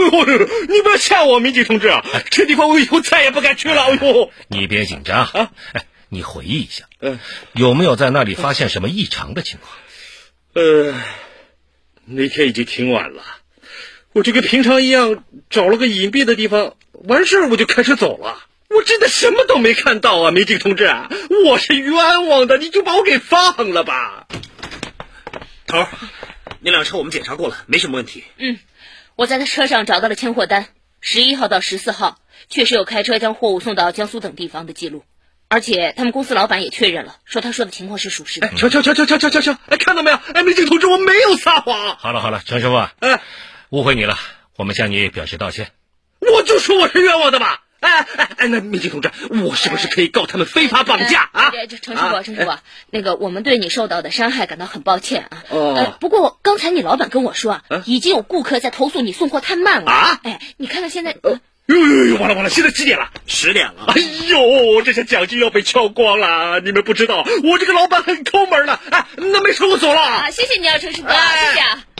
呦，你不要吓我，民警同志啊！这地方我以后再也不敢去了。哎呦， 你别紧张啊！你回忆一下，有没有在那里发现什么异常的情况？ 那天已经挺晚了，我就跟平常一样找了个隐蔽的地方，完事我就开车走了。我真的什么都没看到啊，民警同志啊，我是冤枉的，你就把我给放了吧。 头儿，那辆车我们检查过了，没什么问题。 我在他车上找到了签货单，11号到14号确实有开车将货物送到江苏等地方的记录，而且他们公司老板也确认了，说他说的情况是属实的。 瞧，看到没有？民警同志，我没有撒谎。 好了，陈师傅啊，误会你了，我们向你表示道歉。 我就说我是冤枉的吧。那民警同志，我是不是可以告他们非法绑架啊？ 陈师傅，那个我们对你受到的伤害感到很抱歉啊。不过刚才你老板跟我说已经有顾客在投诉你送货太慢了啊。你看看现在。 完了，现在几点了 ？10点了。 哎呦，这下奖金要被敲光了！你们不知道，我这个老板很抠门的。那没事，我走了。 谢谢你啊，陈师傅，谢谢啊。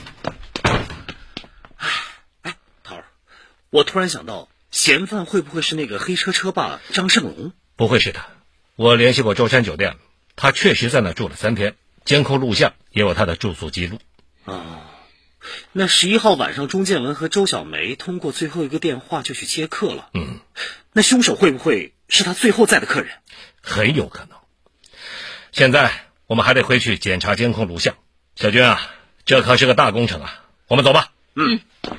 桃儿，我突然想到，嫌犯会不会是那个黑车车霸张胜龙？ 不会是他，我联系过舟山酒店，他确实在那住了3天，监控录像也有他的住宿记录。 那11号晚上，钟建文和周小梅通过最后一个电话就去接客了。那凶手会不会是他最后在的客人？ 很有可能。现在我们还得回去检查监控录像。小军啊，这可是个大工程啊，我们走吧。